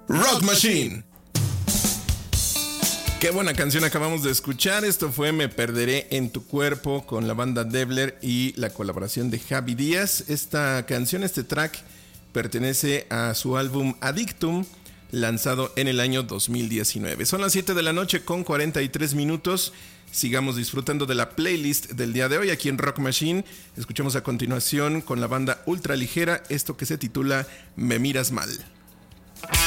Rock Machine. Qué buena canción acabamos de escuchar. Esto fue Me Perderé en tu Cuerpo con la banda Devler y la colaboración de Javi Díaz. Esta canción, este track, pertenece a su álbum Addictum, lanzado en el año 2019. Son las 7 de la noche con 43 minutos. Sigamos disfrutando de la playlist del día de hoy aquí en Rock Machine. Escuchamos a continuación con la banda Ultraligera esto que se titula Me Miras Mal.